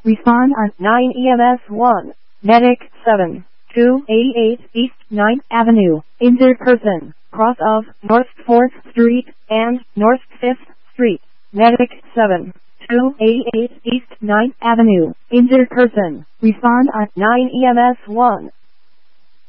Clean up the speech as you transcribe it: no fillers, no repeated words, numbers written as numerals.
Respond on 9 EMS 1. Medic 7. 288 East 9th Avenue. Injured person. Cross of North 4th Street and North 5th Street. Medic 7. 288 East 9th Avenue. Injured person. Respond on 9 EMS 1.